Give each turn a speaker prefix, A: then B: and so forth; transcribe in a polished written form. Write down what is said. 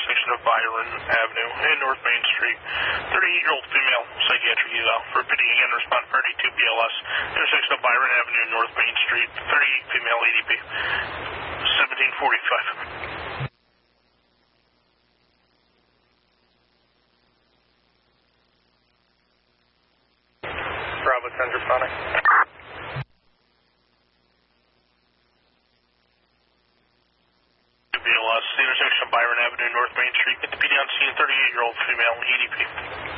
A: intersection of Byron Avenue and North Main Street. 38-year-old female psychiatric eval. Repeating again, respond 32 BLS. Intersection of Byron Avenue and North Main Street. 38 female ADP. 1745.
B: Bravo 10 responding.
A: BLS, intersection of Byron Avenue, North Main Street. Get the PD on scene, 38-year-old female, EDP.